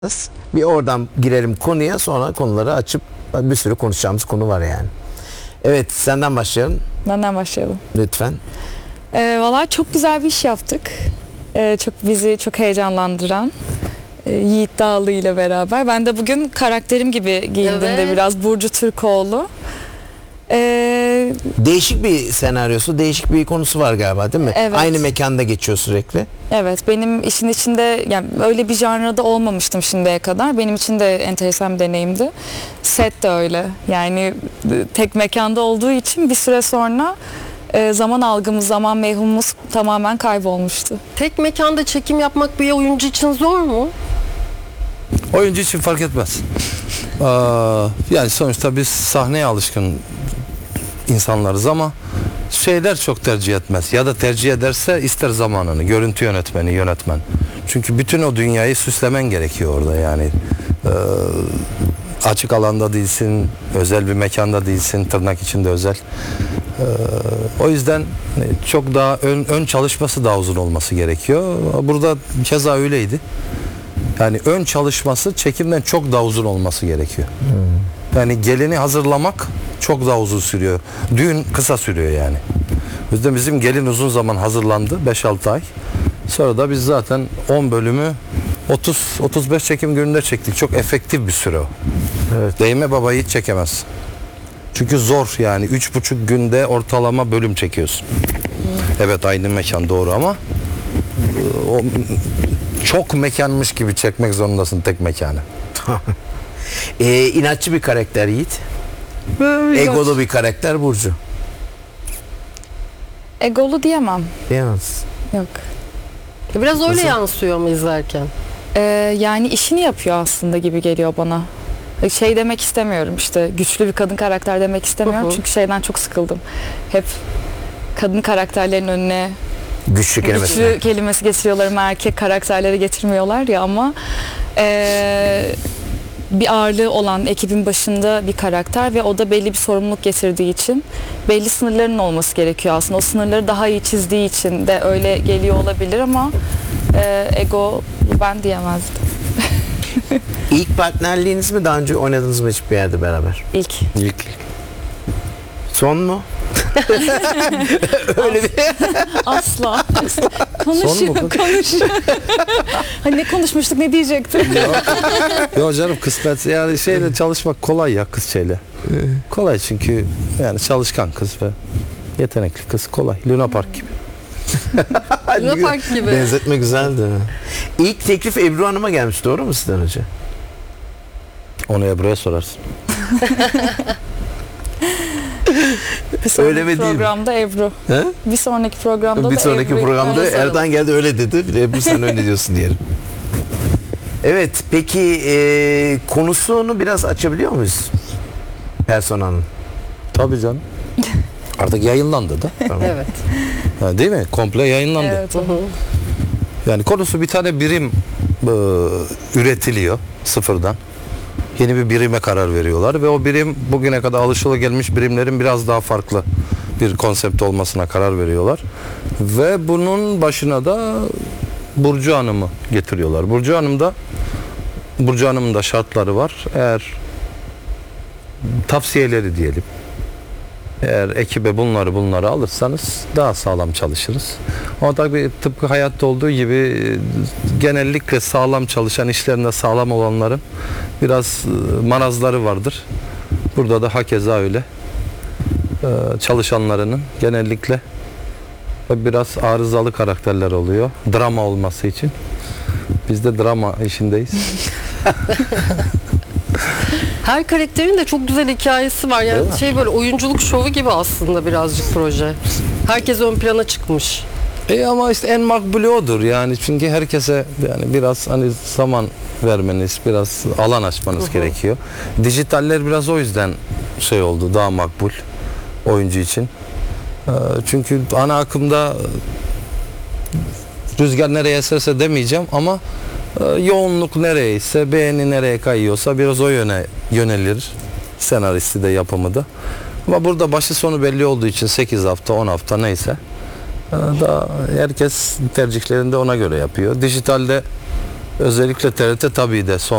Bir oradan girelim konuya, sonra konuları açıp bir sürü konuşacağımız konu var yani. Evet, senden başlayalım Benden başlayalım. lütfen. Valla çok güzel bir iş yaptık. Bizi çok heyecanlandıran. Yiğit Dağlı ile beraber. Ben de bugün karakterim gibi giyindim de biraz Burcu Türkoğlu. Değişik bir senaryosu, değişik bir konusu var galiba, değil mi? Evet. Aynı mekanda geçiyor sürekli. Evet, benim işin içinde yani öyle bir janrada olmamıştım şimdiye kadar. Benim için de enteresan bir deneyimdi. Set de öyle. Yani tek mekanda olduğu için bir süre sonra zaman algımız, zaman mevhumumuz tamamen kaybolmuştu. Tek mekanda çekim yapmak bir oyuncu için zor mu? Oyuncu için fark etmez. Yani sonuçta biz sahneye alışkın insanlarız ama şeyler çok tercih etmez. Ya da tercih ederse ister zamanını, görüntü yönetmen. Çünkü bütün o dünyayı süslemen gerekiyor orada yani. Açık alanda değilsin, özel bir mekanda değilsin, tırnak içinde özel. O yüzden çok daha ön çalışması daha uzun olması gerekiyor. Burada keza öyleydi. Yani ön çalışması çekimden çok daha uzun olması gerekiyor. Yani gelini hazırlamak çok daha uzun sürüyor. Düğün kısa sürüyor yani. O yüzden bizim gelin uzun zaman hazırlandı. 5-6 ay. Sonra da biz zaten 10 bölümü 30-35 çekim gününde çektik. Çok efektif bir süre o. Evet. Değme babayı hiç çekemez. Çünkü zor yani. 3,5 günde ortalama bölüm çekiyorsun. Evet, aynı mekan doğru ama o çok mekanmış gibi çekmek zorundasın tek mekanı. İnatçı bir karakter Yiğit. Egolu bir karakter Burcu. Egolu diyemem. Diyemez. Yok. Biraz öyle Nasıl? yansıyor mu izlerken? Yani işini yapıyor aslında gibi geliyor bana. Şey demek istemiyorum, işte güçlü bir kadın karakter demek istemiyorum. Çünkü şeyden çok sıkıldım. Hep kadın karakterlerin önüne Güçlü kelimesi. güçlü kelimesi getiriyorlar ama erkek karakterleri getirmiyorlar ya, ama bir ağırlığı olan ekibin başında bir karakter ve o da belli bir sorumluluk getirdiği için belli sınırların olması gerekiyor aslında. O sınırları daha iyi çizdiği için de öyle geliyor olabilir ama ego ben diyemezdim. İlk partnerliğiniz mi, daha önce oynadınız mı hiçbir yerde beraber? İlk. Son mu? Öyle bir Asla. Son mu? Konuş. Hani ne konuşmuştuk, ne diyecektim? Yok canım, kısmet yani şeyle çalışmak kolay ya, kız şeyle. Kolay çünkü yani çalışkan kız ve yetenekli kız, kolay. Luna Park gibi. Luna Park gibi. benzetme güzeldi. İlk teklif Ebru Hanım'a gelmiş, doğru mu sizden önce? Onu Ebru'ya sorarsın. Öyle mi değil mi? Programda Ebru. He? Bir sonraki programda Bir da sonraki Ebru. programda öyle Erdan geldi öyle dedi. Bir de Ebru sen öyle diyorsun diyelim. Evet, peki konusunu biraz açabiliyor muyuz? Personanın. Tabii canım. Artık yayınlandı da. Tamam. Evet. Ha, değil mi? Komple yayınlandı. Evet. Yani konusu, bir tane birim üretiliyor sıfırdan. Yeni bir birime karar veriyorlar ve o birim bugüne kadar alışılagelmiş birimlerin biraz daha farklı bir konsept olmasına karar veriyorlar. Ve bunun başına da Burcu Hanım'ı getiriyorlar. Burcu Hanım'ın da şartları var. Eğer tavsiyeleri diyelim. Eğer ekibe bunları alırsanız daha sağlam çalışırız. Ama tabii tıpkı hayatta olduğu gibi genellikle sağlam çalışan, işlerinde sağlam olanların biraz marazları vardır. Burada da hakeza öyle. Çalışanlarının genellikle biraz arızalı karakterler oluyor. Drama olması için. Biz de drama işindeyiz. Her karakterin de çok güzel hikayesi var. Yani şey, böyle oyunculuk şovu gibi aslında birazcık proje. Herkes ön plana çıkmış. Ama işte en makbulü odur yani, çünkü herkese yani biraz hani zaman vermeniz, biraz alan açmanız gerekiyor. Dijitaller biraz o yüzden şey oldu, daha makbul oyuncu için. Çünkü ana akımda rüzgar nereye eserse demeyeceğim ama yoğunluk nereyse, beğeni nereye kayıyorsa biraz o yöne yönelir senaristi de, yapımı da. Ama burada başı sonu belli olduğu için 8 hafta 10 hafta neyse da herkes tercihlerini de ona göre yapıyor. Dijitalde Özellikle TRT tabii de son